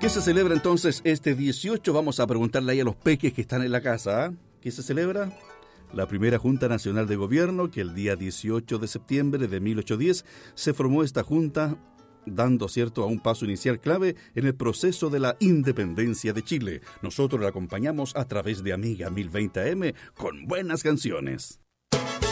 ¿Qué se celebra entonces este 18? Vamos a preguntarle ahí a los peques que están en la casa. ¿Qué se celebra? La primera Junta Nacional de Gobierno, que el día 18 de septiembre de 1810 se formó esta junta, dando a un paso inicial clave en el proceso de la independencia de Chile. Nosotros la acompañamos a través de Amiga 1020 AM con buenas canciones.